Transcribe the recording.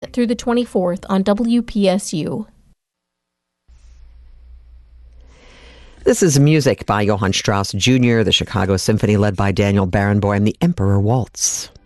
22nd through the 24th on WPSU. This is music by Johann Strauss Jr., the Chicago Symphony led by Daniel Barenboim, the Emperor Waltz.